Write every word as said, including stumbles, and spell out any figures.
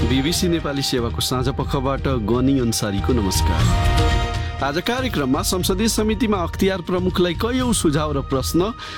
BBC Nepali सेवाको साँझ पखबाट गनी अन्सारीको नमस्कार। आज कार्यक्रममा संसदीय समितिमा अख्तियार प्रमुखलाई कैयौं सुझाव र प्रश्न